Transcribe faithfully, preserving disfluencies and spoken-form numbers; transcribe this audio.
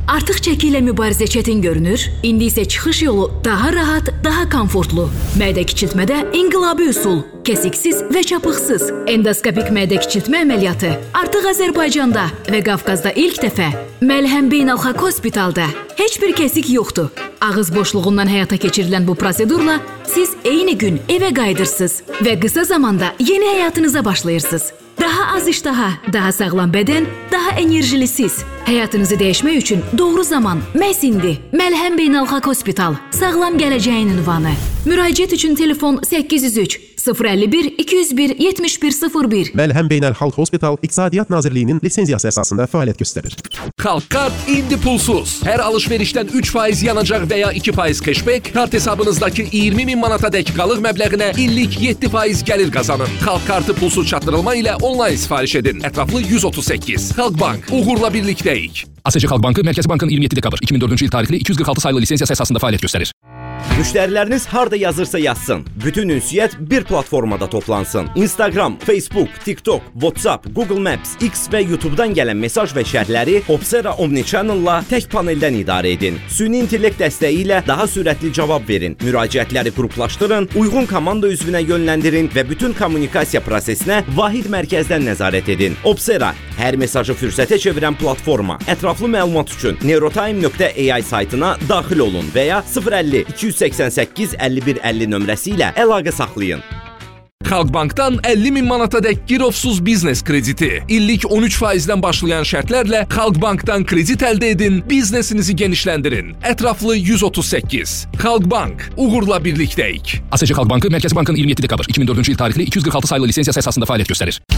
Artıq çəki ilə mübarizə çətin görünür, indi isə çıxış yolu daha rahat, daha komfortlu. Mədə kiçiltmədə inqilabi üsul, kəsiksiz və çapıqsız endoskopik mədə kiçiltmə əməliyyatı artıq Azərbaycanda və Qafqazda ilk dəfə Məlhəm Beynəlxalq Hospitalda. Heç bir kəsik yoxdur. Ağız boşluğundan həyata keçirilən bu prosedurla siz eyni gün evə qayıdırsınız və qısa zamanda yeni həyatınıza başlayırsınız. Daha az iştaha, daha sağlam bədən, daha enerjili siz. Həyatınızı dəyişmək üçün doğru zaman məhz indi. Məlhəm Beynəlxalq Hospital, sağlam gələcəyin ünvanı. Müraciət üçün telefon səkkiz yüz üç sıfır əlli bir iki yüz bir yetmiş bir sıfır bir. Məlhəm Beynəlxalq Hospital İqtisadiyyat Nazirliyinin lisenziyası əsasında fəaliyyət göstərir. Xalqkart indi pulsuz. Hər alış-verişdən üç faiz yanacaq və ya iki faiz cashback, kart hesabınızdakı iyirmi min manata dək qalıq məbləğinə illik yeddi faiz gəlir qazanın. Xalqkartı pulsuz çatdırılma ilə onlayn sifariş edin. Ətraflı yüz otuz səkkiz. Xalqbank, uğurla birlikdəyik. A S C Xalq Bankı Mərkəzi Bankın iyirmi yeddi dekabr iki min dördüncü il tarixli iki yüz qırx altı sayılı lisensiyası əsasında fəaliyyət göstərir. Müştəriləriniz harda yazırsa yazsın. Bütün ünsiyyət bir platformada toplansın. Instagram, Facebook, TikTok, WhatsApp, Google Maps, X və YouTube-dan gələn mesaj və şərhləri Opsera Omnichannel-la tək paneldən idarə edin. Süni intellekt dəstəyi ilə daha sürətli cavab verin. Müraciətləri qruplaşdırın, uyğun komanda üzvünə yönləndirin və bütün kommunikasiya prosesinə vahid mərkəzdən nəzarət edin. Opsera, hər mesajı fürsətə çevirən platforma. Ətraflı məlumat üçün neurotime nöqtə a i saytına daxil olun və ya sıfır əlli iki yüz səksən səkkiz əlli bir əlli nömrəsi ilə əlaqə saxlayın. Xalqbankdan əlli min manata dək girovsuz biznes krediti. İllik on üç faizdən başlayan şərtlərlə Xalqbankdan kredit əldə edin, biznesinizi genişləndirin. Ətraflı yüz otuz səkkiz. Xalqbank, uğurla birlikdəyik. A S C Xalq Bankı Mərkəzi Bankın iyirmi yeddi dekabr iki min dördüncü il tarixli iki yüz qırx altı sayılı lisensiyası əsasında fəaliyyət göstərir.